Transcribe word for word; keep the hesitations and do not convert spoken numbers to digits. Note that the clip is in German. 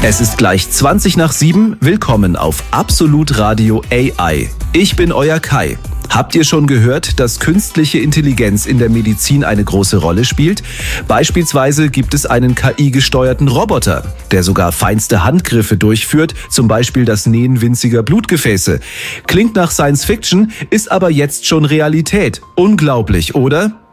Es ist gleich zwanzig nach sieben. Willkommen auf Absolut Radio A I. Ich bin euer Kai. Habt ihr schon gehört, dass künstliche Intelligenz in der Medizin eine große Rolle spielt? Beispielsweise gibt es einen K I-gesteuerten Roboter, der sogar feinste Handgriffe durchführt, zum Beispiel das Nähen winziger Blutgefäße. Klingt nach Science Fiction, ist aber jetzt schon Realität. Unglaublich, oder?